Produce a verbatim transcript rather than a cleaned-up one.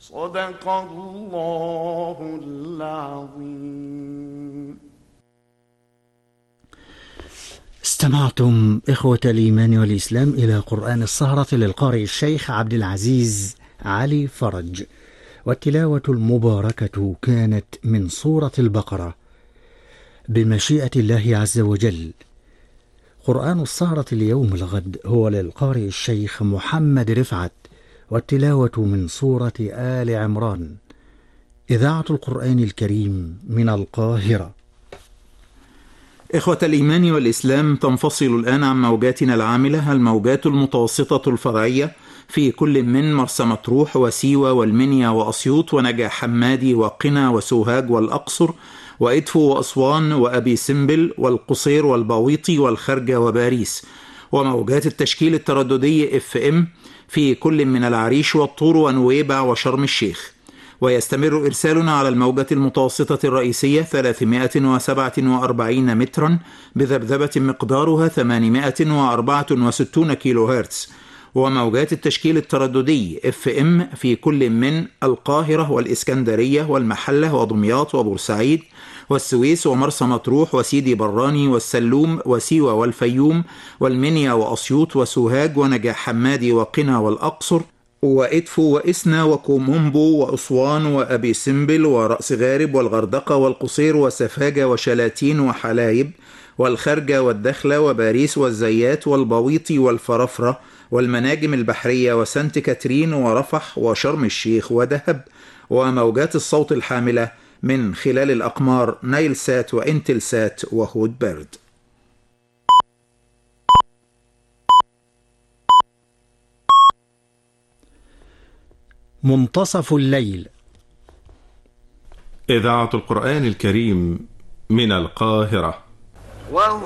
صدق الله العظيم. استمعتم إخوة الإيمان والإسلام إلى قرآن السهرة للقارئ الشيخ عبد العزيز علي فرج، والتلاوة المباركة كانت من سورة البقرة بمشيئة الله عز وجل. قرآن السهرة اليوم الغد هو للقارئ الشيخ محمد رفعت، والتلاوة من سورة آل عمران. إذاعة القرآن الكريم من القاهرة. إخوة الإيمان والإسلام، تنفصل الآن عن موجاتنا العاملة الموجات المتوسطة الفرعية في كل من مرسى مطروح وسيوة والمنيا وأسيوط ونجع حمادي وقنا وسوهاج والأقصر وإدفو وأسوان وأبي سمبل والقصير والبويطي والخرجة وباريس، وموجات التشكيل الترددي اف ام في كل من العريش والطور ونويبع وشرم الشيخ. ويستمر إرسالنا على الموجة المتوسطة الرئيسية ثلاثمائة وسبعة وأربعين مترا بذبذبة مقدارها ثمانمائة وأربعة وستين كيلو هرتز، وموجات التشكيل الترددي اف ام في كل من القاهرة والإسكندرية والمحلة ودمياط وبورسعيد والسويس ومرسى مطروح وسيدي براني والسلوم وسيوة والفيوم والمنيا وأسيوط وسوهاج ونجع حمادي وقنا والأقصر وإدفو وإسنا وكومومبو وأسوان وأبي سمبل ورأس غارب والغردقة والقصير وسفاجة وشلاتين وحلايب والخرجة والدخلة وباريس والزيات والبويطي والفرفرة والمناجم البحرية وسانت كاترين ورفح وشرم الشيخ ودهب، وموجات الصوت الحاملة من خلال الأقمار نايل سات وإنتل سات وهود بيرد. منتصف الليل. إذاعة القرآن الكريم من القاهرة.